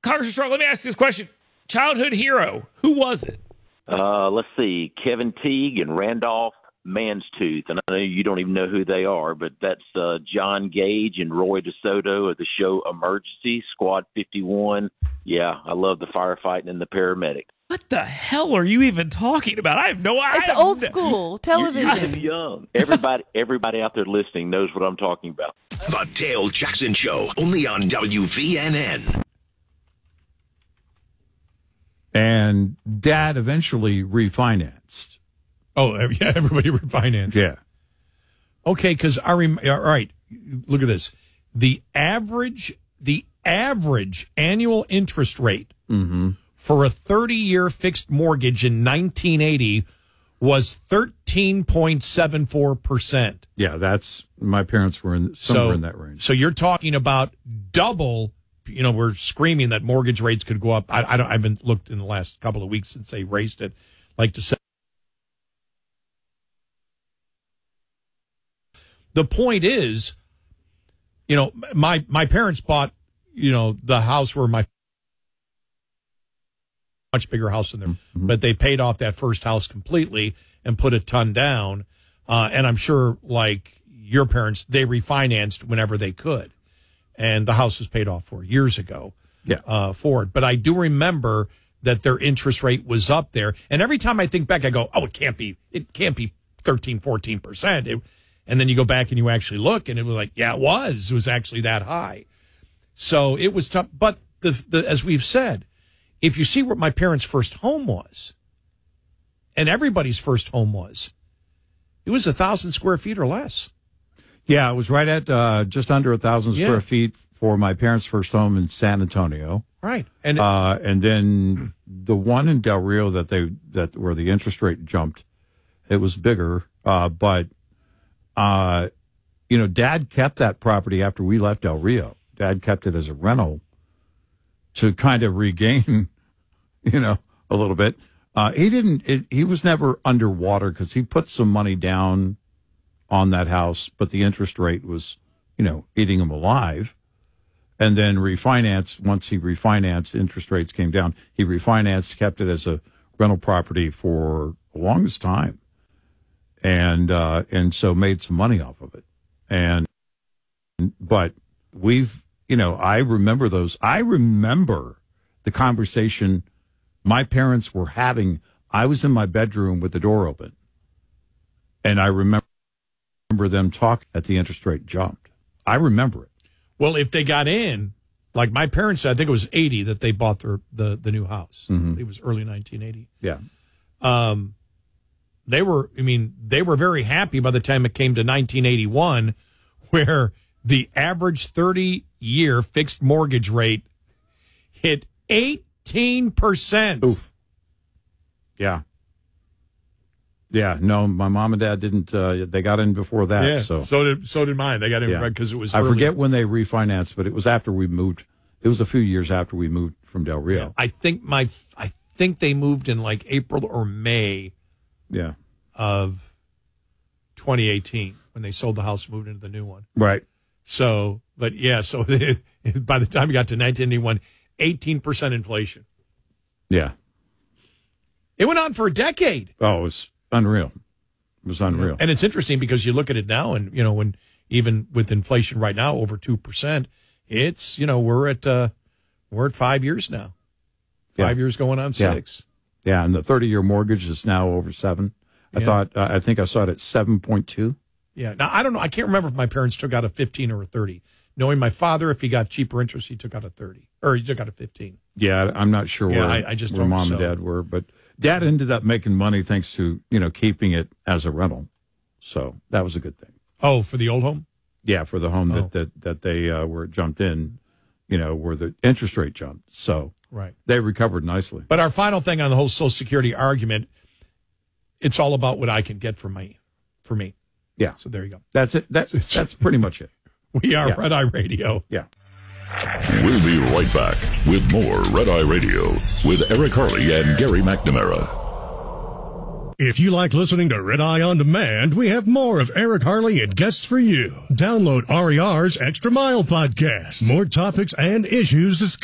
Congressman Straw, let me ask you this question. Childhood hero, who was it? Let's see, Kevin Teague and Randolph Manstooth. And I know you don't even know who they are, but that's John Gage and Roy DeSoto of the show Emergency, Squad 51. Yeah, I love the firefighting and the paramedic. What the hell are you even talking about? I have no idea. It's old school television. You're too young. Everybody out there listening knows what I'm talking about. The Dale Jackson Show, only on WVNN. And Dad eventually refinanced. Oh, yeah, everybody refinanced. Yeah. Okay, because all right, look at this. The average annual interest rate for a 30-year fixed mortgage in 1980 was 13.74%. Yeah, that's my parents were somewhere in that range. So you're talking about double. You know, we're screaming that mortgage rates could go up. I haven't looked in the last couple of weeks since they raised it. Like to say, the point is, you know, my parents bought, you know, the house where my much bigger house than them, but they paid off that first house completely and put a ton down. And I'm sure, like your parents, they refinanced whenever they could. And the house was paid off for years ago. Yeah. For it. But I do remember that their interest rate was up there. And every time I think back, I go, oh, it can't be 13, 14%. And then you go back and you actually look and it was like, yeah, it was actually that high. So it was tough. But as we've said, if you see what my parents' first home was, and everybody's first home was, it was 1,000 square feet or less. Yeah, it was right at just under 1,000 square feet for my parents' first home in San Antonio. Right, and then the one in Del Rio where the interest rate jumped, it was bigger. But you know, Dad kept that property after we left Del Rio. Dad kept it as a rental to kind of regain, you know, a little bit. He was never underwater because he put some money down on that house, but the interest rate was, you know, eating him alive. And then refinanced. Once he refinanced, interest rates came down. He refinanced, kept it as a rental property for the longest time, and so made some money off of it. But we've, you know, I remember the conversation my parents were having. I was in my bedroom with the door open, and I remember them talk at the interest rate jumped. I remember it. Well, if they got in, like my parents said, I think it was 80 that they bought the new house. It was early 1980. Yeah. They were very happy by the time it came to 1981, where the average 30-year fixed mortgage rate hit 18%. Oof. Yeah. Yeah, no, my mom and dad didn't. They got in before that. Yeah, so did mine. They got in because it was. I forget when they refinanced, but it was after we moved. It was a few years after we moved from Del Rio. Yeah, I think they moved in like April or May. Yeah. Of 2018 when they sold the house, and moved into the new one. Right. So, but yeah, so by the time we got to 1981, 18% inflation. Yeah. It went on for a decade. Oh, it was unreal. It was unreal. Yeah. And it's interesting because you look at it now, and you know, when even with inflation right now over 2%, it's, you know, we're at 5 years now. 5 years going on 6. Yeah, and the 30-year mortgage is now over 7. I think I saw it at 7.2. Yeah. Now I don't know. I can't remember if my parents took out a 15 or a 30. Knowing my father, if he got cheaper interest, he took out a 30 or he took out a 15. Yeah, I'm not sure I just where mom and dad were, but Dad ended up making money thanks to, you know, keeping it as a rental. So that was a good thing. Oh, for the old home? Yeah, for the home that they were jumped in, you know, where the interest rate jumped. So they recovered nicely. But our final thing on the whole Social Security argument, it's all about what I can get for me. Yeah. So there you go. That's it. That's pretty much it. We are Red Eye Radio. Yeah. We'll be right back with more Red Eye Radio with Eric Harley and Gary McNamara. If you like listening to Red Eye On Demand, we have more of Eric Harley and guests for you. Download RER's Extra Mile podcast. More topics and issues discussed.